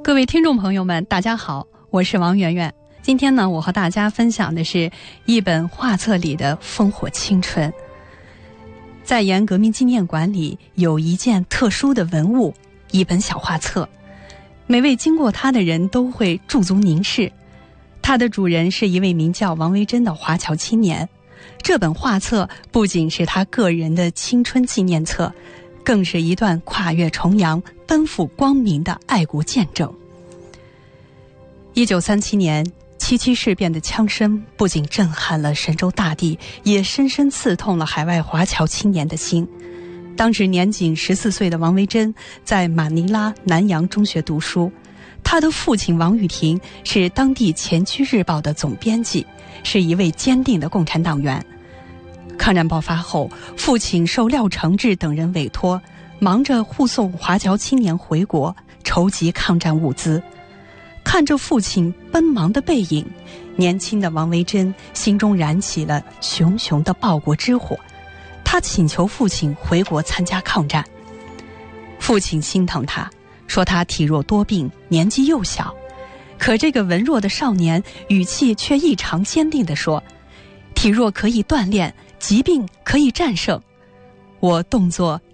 各位听众朋友们，大家好，我是王媛媛。今天呢，我和大家分享的是一本画册里的烽火青春。在沿革命纪念馆里有一件特殊的文物，一本小画册，每位经过它的人都会驻足凝视。它的主人是一位名叫王维珍的华侨青年。这本画册不仅是他个人的青春纪念册，更是一段跨越重洋、奔赴光明的爱国见证。1937年七七事变的枪声不仅震撼了神州大地，也深深刺痛了海外华侨青年的心。当时年仅14岁的王维珍在马尼拉南洋中学读书，他的父亲王雨婷是当地前驱日报的总编辑，是一位坚定的共产党员。抗战爆发后，父亲受廖承志等人委托，忙着护送华侨青年回国，筹集抗战物资。看着父亲奔忙的背影，年轻的王维珍心中燃起了熊熊的报国之火。他请求父亲回国参加抗战。父亲心疼他，说他体弱多病，年纪幼小。可这个文弱的少年语气却异常坚定地说，体弱可以锻炼，疾病可以战胜。我动作